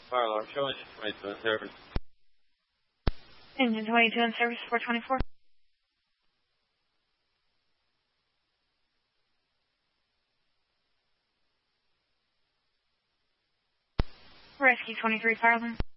Fire alarm show, engine 22 in service. Engine 22 in service, 424. Rescue 23, fire alarm.